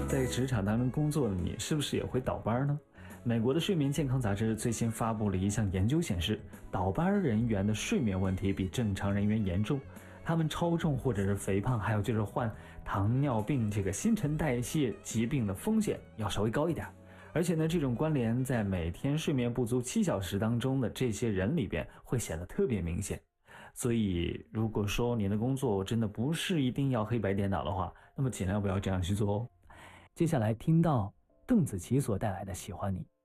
在职场当中工作的你，是不是也会倒班呢？美国的睡眠健康杂志最新发布了一项研究显示，倒班人员的睡眠问题比正常人员严重，他们超重或者是肥胖，还有就是患糖尿病这个新陈代谢疾病的风险要稍微高一点。而且呢，这种关联在每天睡眠不足7小时当中的这些人里边会显得特别明显。所以如果说你的工作真的不是一定要黑白颠倒的话，那么尽量不要这样去做哦。 接下来听到邓紫棋所带来的《喜欢你》。